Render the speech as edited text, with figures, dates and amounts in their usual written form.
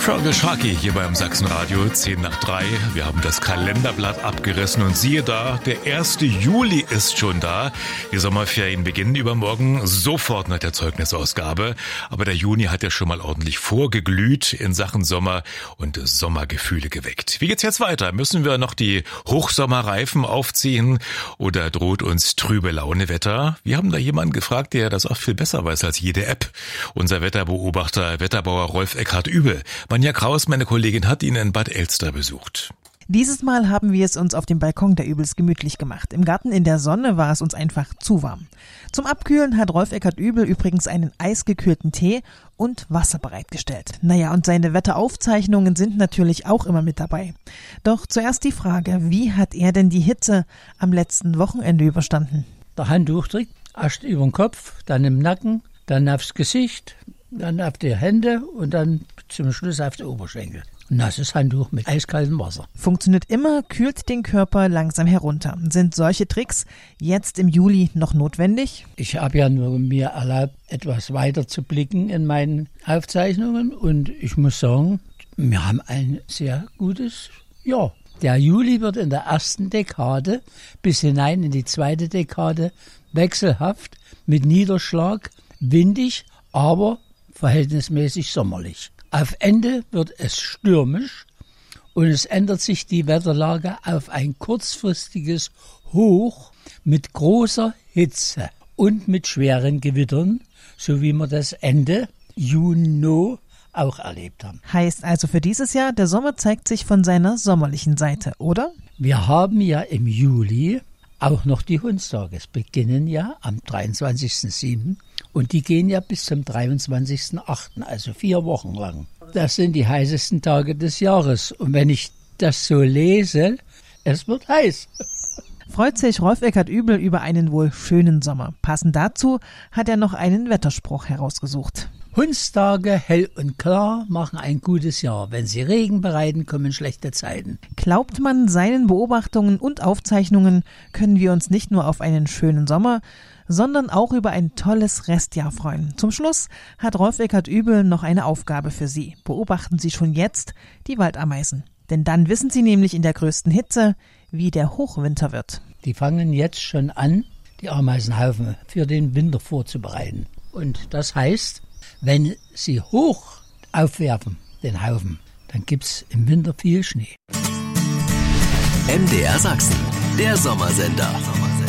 Frogel Sharky hier beim Sachsenradio, 10 nach 3. Wir haben das Kalenderblatt abgerissen und siehe da, der 1. Juli ist schon da. Die Sommerferien beginnen übermorgen, sofort nach der Zeugnisausgabe. Aber der Juni hat ja schon mal ordentlich vorgeglüht in Sachen Sommer und Sommergefühle geweckt. Wie geht's jetzt weiter? Müssen wir noch die Hochsommerreifen aufziehen oder droht uns trübe Launewetter? Wir haben da jemanden gefragt, der das auch viel besser weiß als jede App. Unser Wetterbeobachter, Wetterbauer Rolf Eckhardt Übel. Manja Kraus, meine Kollegin, hat ihn in Bad Elster besucht. Dieses Mal haben wir es uns auf dem Balkon der Übels gemütlich gemacht. Im Garten in der Sonne war es uns einfach zu warm. Zum Abkühlen hat Rolf Eckhardt Übel übrigens einen eisgekühlten Tee und Wasser bereitgestellt. Naja, und seine Wetteraufzeichnungen sind natürlich auch immer mit dabei. Doch zuerst die Frage, wie hat er denn die Hitze am letzten Wochenende überstanden? Der Handtuch trägt, erst über den Kopf, dann im Nacken, dann aufs Gesicht, dann auf die Hände und dann zum Schluss auf die Oberschenkel. Nasses Handtuch mit eiskaltem Wasser. Funktioniert immer, kühlt den Körper langsam herunter. Sind solche Tricks jetzt im Juli noch notwendig? Ich habe ja nur mir erlaubt, etwas weiter zu blicken in meinen Aufzeichnungen und ich muss sagen, wir haben ein sehr gutes Jahr. Der Juli wird in der ersten Dekade bis hinein in die zweite Dekade wechselhaft mit Niederschlag, windig, aber verhältnismäßig sommerlich. Auf Ende wird es stürmisch und es ändert sich die Wetterlage auf ein kurzfristiges Hoch mit großer Hitze und mit schweren Gewittern, so wie wir das Ende Juni auch erlebt haben. Heißt also für dieses Jahr, der Sommer zeigt sich von seiner sommerlichen Seite, oder? Wir haben ja im Juli auch noch die Hundstage. Es beginnen ja am 23.07. und die gehen ja bis zum 23.08., also 4 Wochen lang. Das sind die heißesten Tage des Jahres. Und wenn ich das so lese, es wird heiß. Freut sich Rolf Eckhardt Übel über einen wohl schönen Sommer. Passend dazu hat er noch einen Wetterspruch herausgesucht. Hundstage hell und klar machen ein gutes Jahr. Wenn sie Regen bereiten, kommen schlechte Zeiten. Glaubt man seinen Beobachtungen und Aufzeichnungen, können wir uns nicht nur auf einen schönen Sommer, sondern auch über ein tolles Restjahr freuen. Zum Schluss hat Rolf Eckhardt Übel noch eine Aufgabe für Sie. Beobachten Sie schon jetzt die Waldameisen. Denn dann wissen Sie nämlich in der größten Hitze, wie der Hochwinter wird. Die fangen jetzt schon an, die Ameisenhaufen für den Winter vorzubereiten. Und das heißt, wenn sie hoch aufwerfen, den Haufen, dann gibt's im Winter viel Schnee. MDR Sachsen, der Sommersender.